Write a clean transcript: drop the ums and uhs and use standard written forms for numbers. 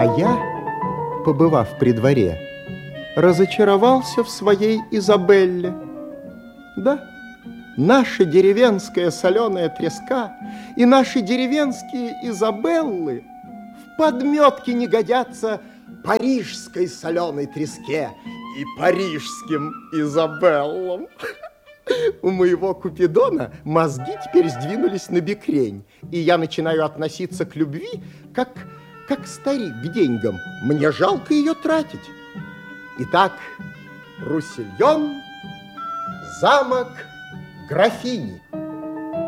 А я, побывав при дворе, разочаровался в своей Изабелле. Да, наша деревенская соленая треска и наши деревенские Изабеллы в подметке не годятся парижской соленой треске и парижским Изабеллам. У моего Купидона мозги теперь сдвинулись на бекрень, и я начинаю относиться к любви как старик к деньгам. Мне жалко ее тратить. Итак, Руссельон, замок графини.